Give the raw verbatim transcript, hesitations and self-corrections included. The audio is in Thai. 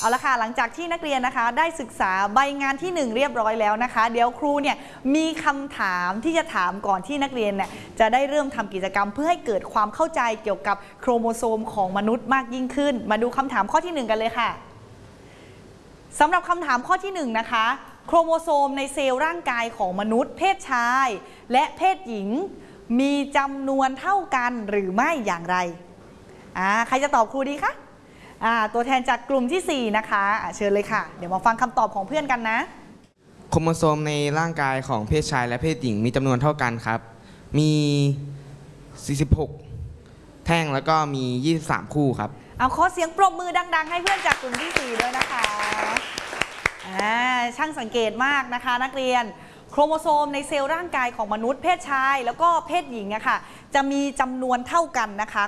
เอาละค่ะหลังจากที่นักเรียนนะคะได้ศึกษาใบงานที่หนึ่งเรียบร้อยแล้วนะคะเดี๋ยวครูเนี่ยมีคำถามที่จะถามก่อนที่นักเรียนเนี่ยจะได้เริ่มทำกิจกรรมเพื่อให้เกิดความเข้าใจเกี่ยวกับโครโมโซมของมนุษย์มากยิ่งขึ้นมาดูคำถามข้อที่หนึ่งกันเลยค่ะสำหรับคำถามข้อที่หนึ่งนะคะโครโมโซมในเซลล์ร่างกายของมนุษย์เพศชายและเพศหญิงมีจำนวนเท่ากันหรือไม่อย่างไรอ่าใครจะตอบครูดีคะตัวแทนจากกลุ่มที่สี่นะคะะเชิญเลยค่ะเดี๋ยวมาฟังคำตอบของเพื่อนกันนะโครโมโซมในร่างกายของเพศชายและเพศหญิงมีจำนวนเท่ากันครับมีสี่สิบหกแท่งแล้วก็มียี่สิบสามคู่ครับเอาขอเสียงปรบมือดังๆให้เพื่อนจากกลุ่มที่สี่ด้วยนะคะช่างสังเกตมากนะคะนักเรียนโครโมโซมในเซลล์ร่างกายของมนุษย์เพศชายแล้วก็เพศหญิงอะค่ะจะมีจำนวนเท่ากันนะคะ